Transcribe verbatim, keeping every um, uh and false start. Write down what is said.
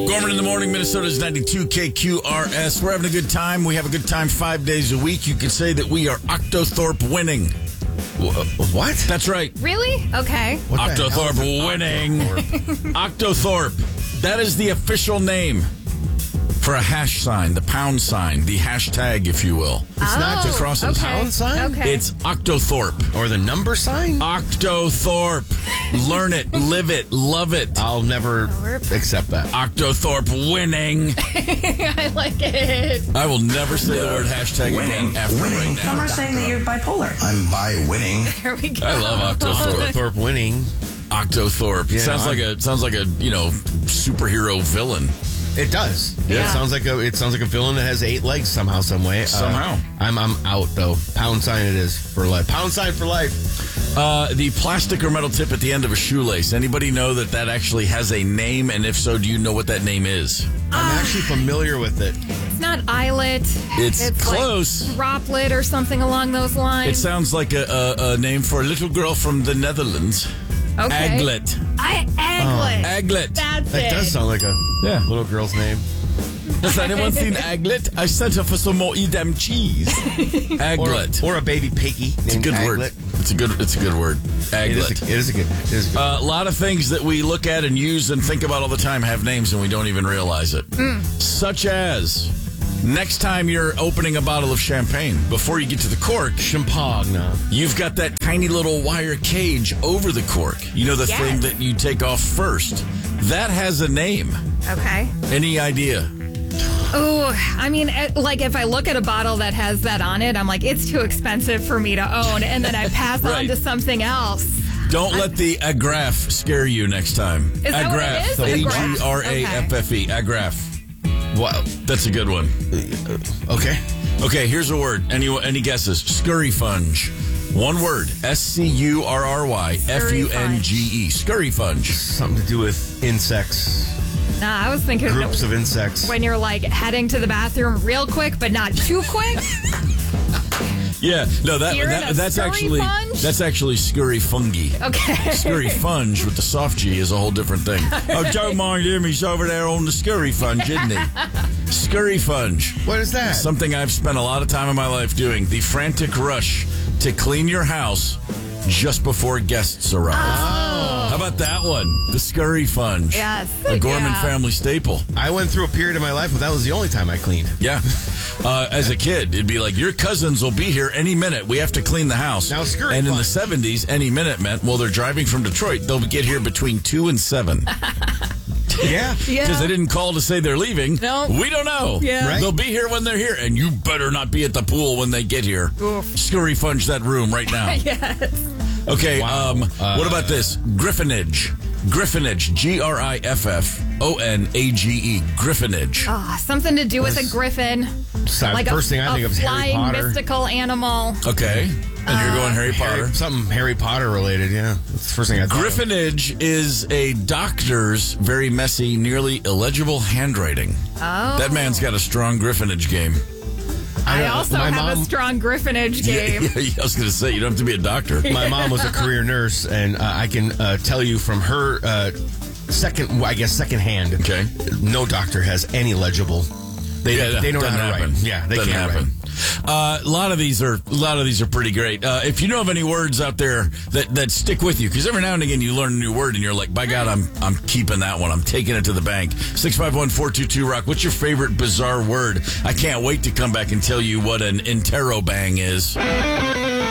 Gorman in the morning, Minnesota's ninety-two K Q R S. We're having a good time. We have a good time five days a week. You could say that we are Octothorpe winning. What? That's right. Really? Okay. What the hell Octothorpe is winning. Octothorpe? Octothorpe. That is the official name for a hash sign, the pound sign, the hashtag, if you will. It's Oh, not just crossing okay. pound sign? Okay. It's Octothorpe. Or the number sign? Octothorpe. Learn it, live it, love it. I'll never Thorpe. accept that. Octothorpe winning. I like it. I will never say the word hashtag Winning. again after Winning. right Some now. are saying that you're bipolar. I'm by winning. There we go. I love Octothorpe. Octothorpe winning. Octothorpe. Yeah, sounds I'm- like a sounds like a you know superhero villain. It does. Yeah. It sounds like a it sounds like a villain that has eight legs somehow, some way. Uh, Somehow. I'm I'm out though. Pound sign it is for life. Pound sign for life. Uh, the plastic or metal tip at the end of a shoelace. Anybody know that that actually has a name? And if so, do you know what that name is? I'm actually familiar with it. It's not eyelet. It's close. Like droplet or something along those It lines. sounds like a, a, a name for a little girl from the Netherlands. Okay. Aglet. I Aglet. Aglet. That's That it. does sound like a Yeah. little girl's name. Has anyone seen Aglet? I sent her for some more Edam cheese. Or a, Aglet. or a baby piggy. It's a good word. It's a good. It's a good word. It is, Aglet. a, it is a good. It is a good. Uh, a lot of things that we look at and use and think about all the time have names and we don't even realize it. Such as, next time you're opening a bottle of champagne, before you get to the cork, Champagne. you've got that tiny little wire cage over the cork. You know, the Yes. thing that you take off first. That has a name. Okay. Any idea? Oh, I mean, eh, like if I look at a bottle that has that on it, I'm like, it's too expensive for me to own. And then I pass Right. on to something else. Don't let the agraph scare you next time. Is that what it is? A Agraph. G R A F F E. Agraph. Wow. That's a good one. Okay. Okay, here's a word. Any any guesses? Scurry funge. One word. S C U R R Y F U N G E. Scurry funge. Something to do with insects. Nah, I was thinking Groups of insects. when you're like heading to the bathroom real quick, but not too quick. Yeah, no, that, You're in that a that's scurry actually funge? that's actually scurry fungi. Okay. Scurry funge with the soft G is a whole different thing. Oh, don't mind him. He's over there on the scurry funge, isn't he? Scurry funge. What is that? Something I've spent a lot of time in my life doing. The frantic rush to clean your house just before guests arrive. How about that one? The scurry funge. Yes. A Gorman Yeah. family staple. I went through a period of my life where that was the only time I cleaned. Yeah. Uh, as a kid, it'd be like, your cousins will be here any minute. We have to clean the house. Now, scurry and in the funge. seventies, any minute meant, well, they're driving from Detroit. They'll get here between two and seven. Yeah. Yeah. Because they didn't call to say they're leaving. No. We don't know. Yeah. Right. They'll be here when they're here, and you better not be at the pool when they get here. Oof. Scurry funge that room right now. Yes. Okay, Wow. um, Uh, what about this? Griffinage. Griffinage. G R I F F O N A G E. Griffinage. Ah, something to do with a What's- griffin. So Like first a, thing I think a of is Harry flying Potter. mystical animal. Okay. And you're going Harry Potter. Harry, something Harry Potter related, yeah. That's the first thing I thought of. Griffinage is a doctor's very messy, nearly illegible handwriting. Oh. That man's got a strong griffinage game. I uh, also my have a mom- strong griffinage game. Yeah, yeah, I was going to say, you don't have to be a doctor. My mom was a career nurse, and uh, I can uh, tell you from her uh, second, well, I guess, second hand. Okay. No doctor has any legible. They Yeah, they don't know doesn't how to happen. write. Yeah, they Doesn't can't happen. write. Uh, a lot of these are a lot of these are pretty great. Uh, if you know of any words out there that, that stick with you, because every now and again you learn a new word and you're like, by God, I'm I'm keeping that one. I'm taking it to the bank. six five one, four two two, rock. What's your favorite bizarre word? I can't wait to come back and tell you what an interrobang is.